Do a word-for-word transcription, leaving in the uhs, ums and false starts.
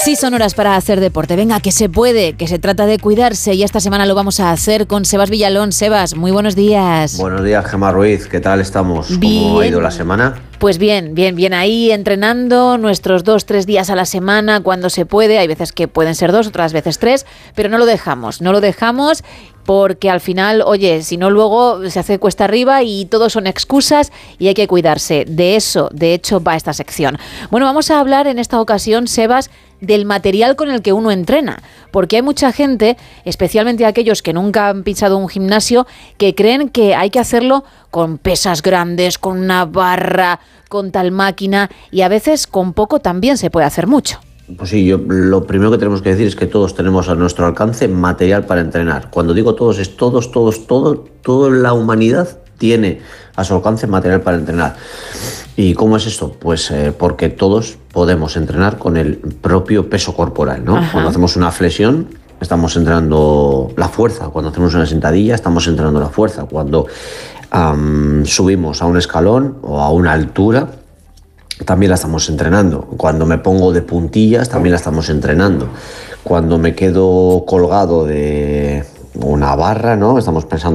Sí, son horas para hacer deporte. Venga, que se puede, que se trata de cuidarse y esta semana lo vamos a hacer con Sebas Villalón. Sebas, muy buenos días. Buenos días, Gemma Ruiz. ¿Qué tal estamos? Bien. ¿Cómo ha ido la semana? Pues bien, bien, bien ahí entrenando nuestros dos, tres días a la semana cuando se puede. Hay veces que pueden ser dos, otras veces tres, pero no lo dejamos, no lo dejamos porque al final, oye, si no luego se hace cuesta arriba y todo son excusas y hay que cuidarse. De eso, de hecho, va esta sección. Bueno, vamos a hablar en esta ocasión, Sebas, del material con el que uno entrena, porque hay mucha gente, especialmente aquellos que nunca han pisado un gimnasio, que creen que hay que hacerlo con pesas grandes, con una barra, con tal máquina, y a veces con poco también se puede hacer mucho. Pues sí, yo lo primero que tenemos que decir es que todos tenemos a nuestro alcance material para entrenar. Cuando digo todos, es todos, todos, todo, toda la humanidad tiene a su alcance material para entrenar. ¿Y cómo es esto? Pues eh, porque todos podemos entrenar con el propio peso corporal, ¿no? Ajá. Cuando hacemos una flexión, estamos entrenando la fuerza. Cuando hacemos una sentadilla, estamos entrenando la fuerza. Cuando um, subimos a un escalón o a una altura, también la estamos entrenando. Cuando me pongo de puntillas, también la estamos entrenando. Cuando me quedo colgado de una barra, ¿no? Estamos pensando